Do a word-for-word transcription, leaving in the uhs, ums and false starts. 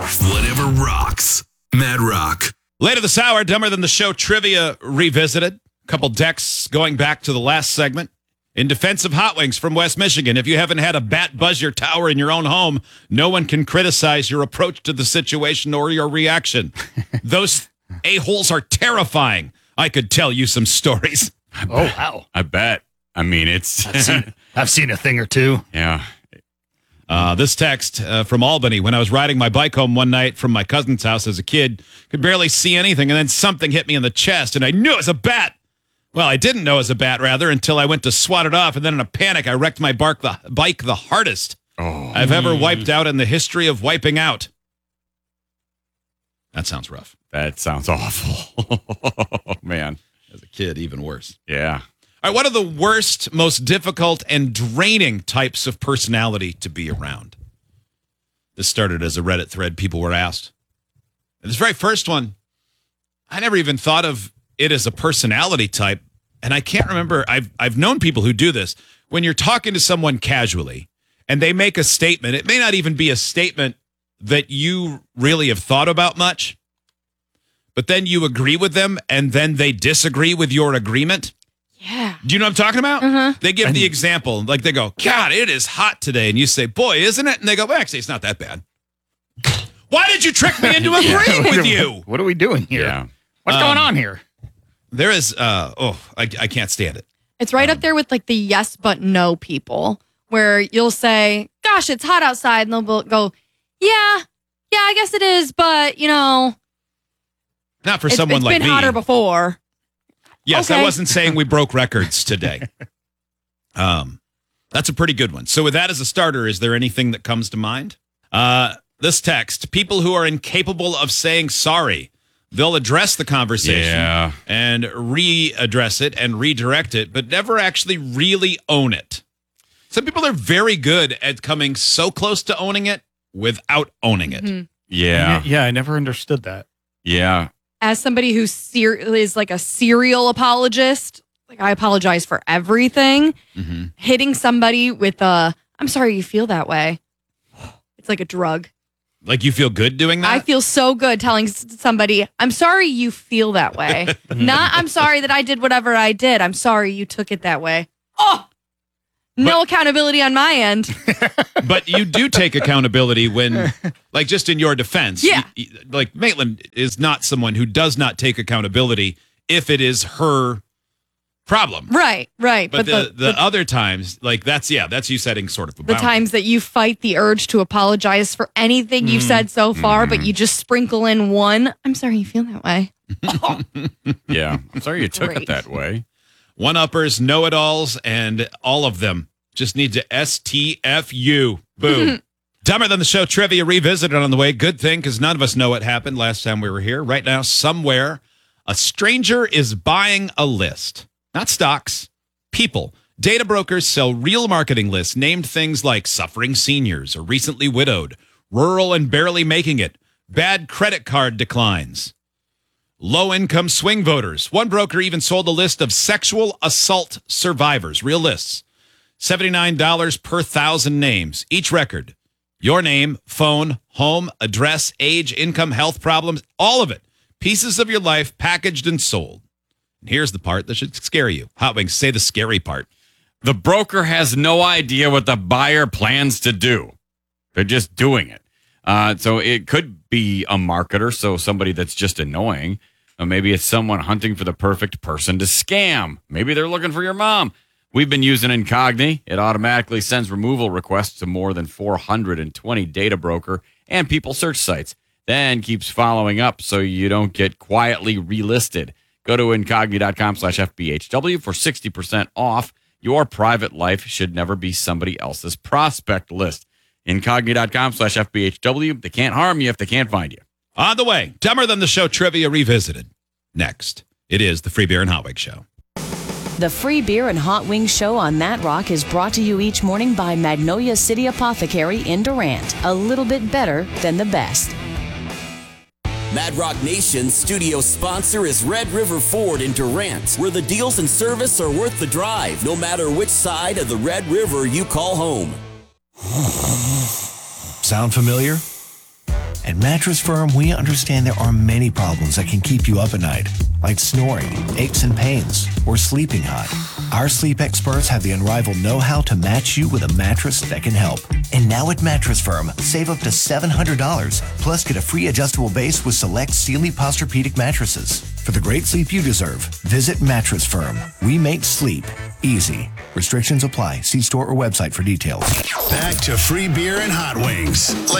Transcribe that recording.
Whatever rocks. Mad Rock. Later this hour, Dumber Than the Show trivia revisited. A couple decks going back to the last segment. In defense of Hot Wings from West Michigan, if you haven't had a bat buzz your tower in your own home, no one can criticize your approach to the situation or your reaction. Those a-holes are terrifying. I could tell you some stories. Oh, wow. I bet. I mean, it's... I've seen, I've seen a thing or two. Yeah. Uh, this text uh, from Albany. When I was riding my bike home one night from my cousin's house as a kid, could barely see anything, and then something hit me in the chest, and I knew it was a bat. Well, I didn't know it was a bat, rather, until I went to swat it off, and then in a panic, I wrecked my bark the, bike the hardest Oh. I've ever wiped out in the history of wiping out. That sounds rough. That sounds awful. Man. As a kid, even worse. Yeah. All right, what are the worst, most difficult, and draining types of personality to be around? This started as a Reddit thread. People were asked. And this very first one, I never even thought of it as a personality type. And I can't remember. I've I've known people who do this. When you're talking to someone casually and they make a statement, it may not even be a statement that you really have thought about much, but then you agree with them and then they disagree with your agreement. Yeah. Do you know what I'm talking about? Uh-huh. They give the example, like they go, God, it is hot today. And you say, boy, isn't it? And they go, well, actually, it's not that bad. Why did you trick me into agreeing What with are- you? What are we doing here? Yeah. What's Um, going on here? There is, uh, oh, I, I can't stand it. It's right up there with like the yes but no people, where you'll say, gosh, it's hot outside. And they'll go, yeah, yeah, I guess it is. But, you know, Not for it's, someone it's like been me. hotter before. Yes, Okay. I wasn't saying we broke records today. Um, that's a pretty good one. So with that as a starter, is there anything that comes to mind? Uh, this text, people who are incapable of saying sorry. They'll address the conversation Yeah. and readdress it and redirect it, but never actually really own it. Some people are very good at coming so close to owning it without owning it. Mhm. Yeah. Yeah, I never understood that. Yeah. As somebody who ser- is like a serial apologist, like I apologize for everything. Mhm. Hitting somebody with a, I'm sorry you feel that way. It's like a drug. Like you feel good doing that? I feel so good telling s- somebody, I'm sorry you feel that way. Not, I'm sorry that I did whatever I did. I'm sorry you took it that way. Oh, no accountability on my end. But you do take accountability when, like, just in your defense. Yeah. y- y- like, Maitland is not someone who does not take accountability if it is her problem. Right, right. But, the, the, other times, like, that's, yeah, that's you setting sort of a the boundary. times that you fight the urge to apologize for anything you've said so far, but you just sprinkle in one, I'm sorry you feel that way. Yeah. I'm sorry you took Great. it that way. One-uppers, know-it-alls, and all of them just need to S T F U. Boom. Dumber Than the Show trivia revisited on the way. Good thing, because none of us know what happened last time we were here. Right now, somewhere, a stranger is buying a list. Not stocks, people. Data brokers sell real marketing lists named things like suffering seniors or recently widowed, rural and barely making it, bad credit card declines, low-income swing voters. One broker even sold a list of sexual assault survivors, real lists. seventy-nine dollars per thousand names. Each record, your name, phone, home, address, age, income, health problems, all of it. Pieces of your life packaged and sold. And here's the part that should scare you. Hot Wings, say the scary part. The broker has no idea what the buyer plans to do. They're just doing it. Uh, so it could be a marketer, so somebody that's just annoying. Or maybe it's someone hunting for the perfect person to scam. Maybe they're looking for your mom. We've been using Incogni. It automatically sends removal requests to more than four hundred twenty data broker and people search sites. Then keeps following up so you don't get quietly relisted. Go to Incogni.com slash FBHW for sixty percent off. Your private life should never be somebody else's prospect list. Incogni.com slash FBHW. They can't harm you if they can't find you. On the way, Dumber Than the Show trivia revisited. Next, it is the Free Beer and Hot Wings Show. The Free Beer and Hot Wings Show on That Rock is brought to you each morning by Magnolia City Apothecary in Durant. A little bit better than the best. Mad Rock Nation's studio sponsor is Red River Ford in Durant, where the deals and service are worth the drive, no matter which side of the Red River you call home. Sound familiar? At Mattress Firm, we understand there are many problems that can keep you up at night, like snoring, aches and pains, or sleeping hot. Our sleep experts have the unrivaled know-how to match you with a mattress that can help. And now at Mattress Firm, save up to seven hundred dollars, plus get a free adjustable base with select Sealy Posturepedic mattresses. For the great sleep you deserve, visit Mattress Firm. We make sleep easy. Restrictions apply. See store or website for details. Back to free beer and hot wings.